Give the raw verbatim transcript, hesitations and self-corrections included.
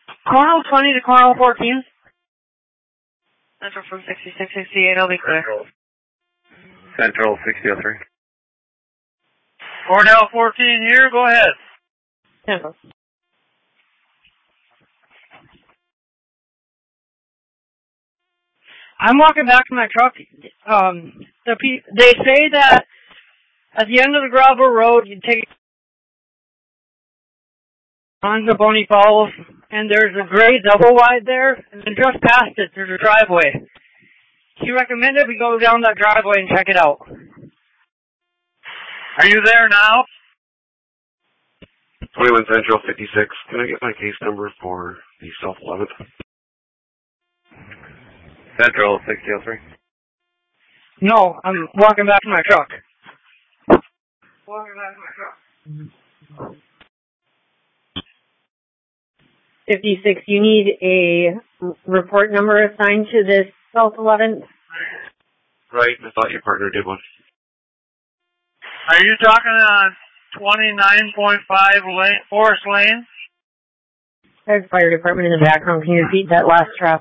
Cornell twenty to Cornell fourteen. Central from sixty-six sixty-eight, I'll be clear. Central, Central sixty oh three. Cornell fourteen here, go ahead. Central. I'm walking back to my truck. Um, the pe- they say that at the end of the gravel road, you take on the Bonnie Falls, and there's a gray double wide there, and then just past it, there's a driveway. She recommended we go down that driveway and check it out. Are you there now? twenty-one Central fifty-six. Can I get my case number for the South eleventh? Central sixty oh three. No, I'm walking back to my truck. Walking back to my truck. fifty-six, you need a report number assigned to this South eleventh? Right, I thought your partner did one. Are you talking on twenty-nine point five lane, Forest Lane? There's fire department in the background. Can you repeat that last traffic?